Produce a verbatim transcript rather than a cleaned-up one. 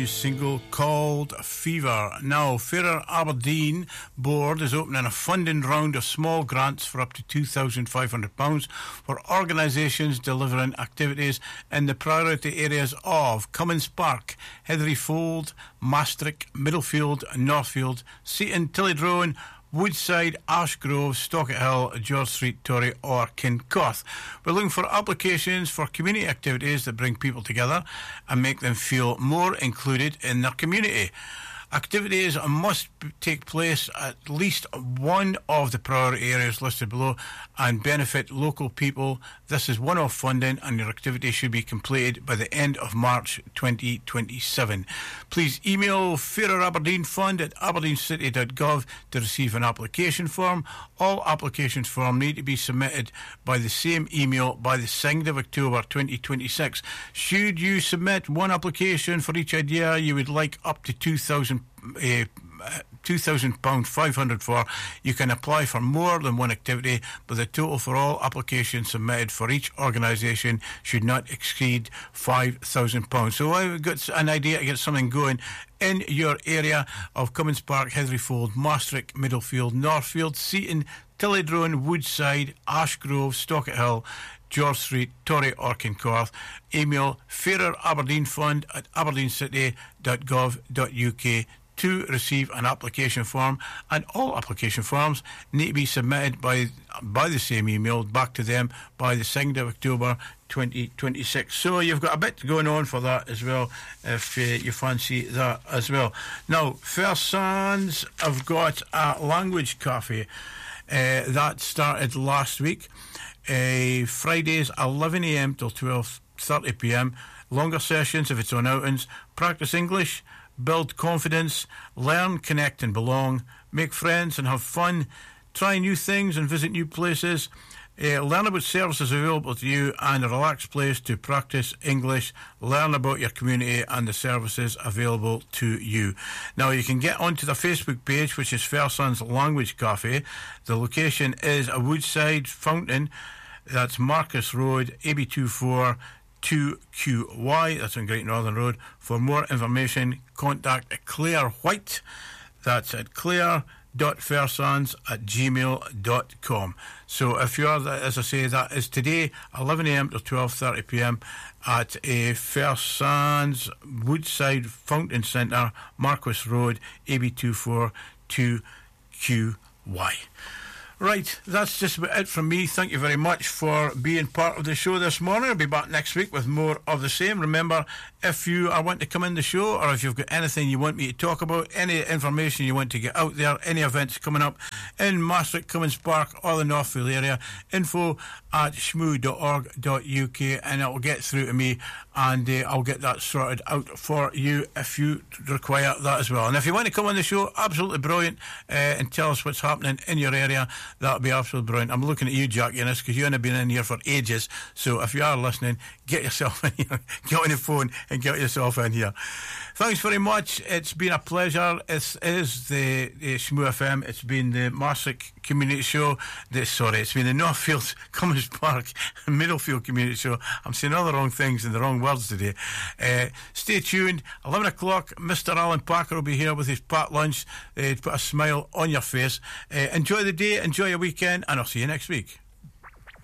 Single called Fever. Now, Fairer Aberdeen Board is opening a funding round of small grants for up to two thousand five hundred pounds for organisations delivering activities in the priority areas of Cummins Park, Heatheryfold, Maastricht, Middlefield, Northfield, Seaton, Tillydrone, Woodside, Ashgrove, Stockett Hill, George Street, Torry or Kincorth. We're looking for applications for community activities that bring people together and make them feel more included in their community. Activities must take place at least one of the priority areas listed below and benefit local people. This is one-off funding and your activity should be completed by the end of March twenty twenty-seven. Please email Fairer Aberdeen Fund at aberdeen city dot gov to receive an application form. All application forms need to be submitted by the same email by the second of October twenty twenty-six. Should you submit one application for each idea you would like up to two thousand Uh, two thousand pounds five hundred for, you can apply for more than one activity, but the total for all applications submitted for each organisation should not exceed five thousand pounds. So I've got an idea to get something going in your area of Cummins Park, Heatheryfold, Maastricht, Middlefield, Northfield, Seaton, Tillydrone, Woodside, Ashgrove, Stockett Hill, George Street, Torry or Kincorth. Email Fairer Aberdeen Fund at aberdeen city dot gov dot U K to receive an application form, and all application forms need to be submitted by by the same email back to them by the second of October twenty twenty-six. So you've got a bit going on for that as well, if uh, you fancy that as well. Now, Fair Sands have got a language cafe uh, that started last week. Uh, Fridays eleven a m till twelve thirty p m. Longer sessions if it's on outings. Practice English, build confidence, learn, connect and belong, make friends and have fun, try new things and visit new places, uh, learn about services available to you, and a relaxed place to practice English, learn about your community and the services available to you. Now you can get onto the Facebook page, which is Fair Sons Language Cafe. The location is a Woodside Fountain. That's Marcus Road, A B two four two Q Y. That's on Great Northern Road. For more information, contact Claire White. That's at claire dot fairsons at gmail dot com. So if you are, as I say, that is today, eleven a m to twelve thirty p m at a Fair Sands Woodside Fountain Centre, Marquis Road, A B two four two Q Y. Right, that's just about it from me. Thank you very much for being part of the show this morning. I'll be back next week with more of the same. Remember, if you are want to come in the show, or if you've got anything you want me to talk about, any information you want to get out there, any events coming up in Maastricht, Cummins Park or the Northfield area, info at shmoo dot org dot U K, and it will get through to me, and uh, I'll get that sorted out for you if you require that as well. And if you want to come on the show, absolutely brilliant, uh, and tell us what's happening in your area, that would be absolutely brilliant. I'm looking at you, Jack Innes, because you haven't been in here for ages. So if you are listening, get yourself in here, get on the phone and get yourself in here. Thanks very much. It's been a pleasure. It is the, the Shmoo F M. It's been the Maastricht Community Show. The, sorry, it's been the Northfield, Cummins Park, Middlefield Community Show. I'm saying all the wrong things and the wrong words today. Uh, stay tuned. eleven o'clock, Mister Alan Parker will be here with his packed lunch uh, to put a smile on your face. Uh, enjoy the day, enjoy your weekend, and I'll see you next week.